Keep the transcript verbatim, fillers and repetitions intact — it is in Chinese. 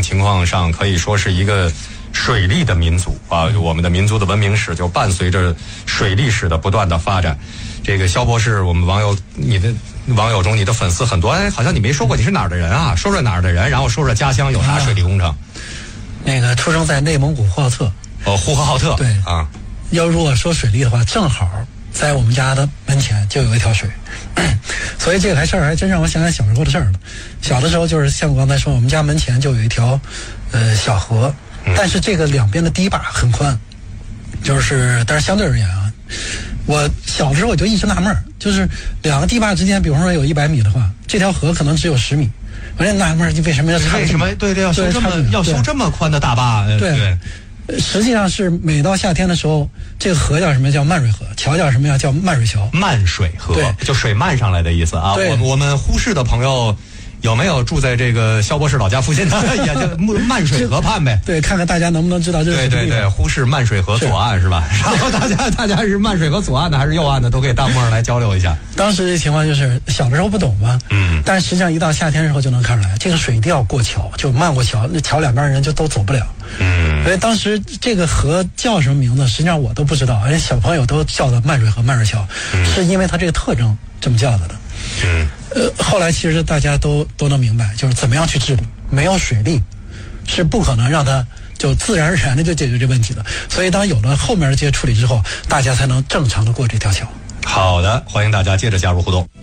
种情况上可以说是一个水利的民族啊，我们的民族的文明史就伴随着水利史的不断的发展。这个肖博士，我们网友你的网友中你的粉丝很多，哎，好像你没说过你是哪儿的人啊？说说哪儿的人，然后说说家乡有啥水利工程。啊、 那个出生在内蒙古呼和浩特。 哦，呼和浩特。 对啊， 要如果说水利的话，正好在我们家的门前就有一条水，所以这个还事儿还真让我想起小时候的事儿了。小的时候就是像我刚才说，我们家门前就有一条呃小河，但是这个两边的堤坝很宽，就是但是相对而言啊。我小的时候我就一直纳闷儿，就是两个堤坝之间，比方说有一百米的话，这条河可能只有十米，我就纳闷儿，为什么要差？ 为什么对对要修这么要修这么宽的大坝？ 对对，实际上是每到夏天的时候，这个河叫什么？叫漫水河，桥叫什么呀？叫漫水桥。 漫水河，对，就水漫上来的意思啊。我我们呼市的朋友。有没有住在这个肖博士老家附近的？也就漫水河畔呗。 对，看看大家能不能知道这是什么地方。 对对对，呼市漫水河左岸 是, 是吧？然后大家大家是漫水河左岸的还是右岸的，都可以弹幕上来交流一下。 当时这情况就是小的时候不懂嘛，嗯，但实际上一到夏天的时候就能看出来，这个水一定要过桥，就漫过桥，那桥两边人就都走不了。嗯，所以当时这个河叫什么名字，实际上我都不知道，而且小朋友都叫的漫水河、漫水桥，嗯、是因为它这个特征这么叫的的。嗯。呃，后来其实大家都都能明白，就是怎么样去治理。没有水利，是不可能让它就自然而然的就解决这问题的。所以当有了后面的这些处理之后，大家才能正常的过这条桥。 好的，欢迎大家接着加入互动。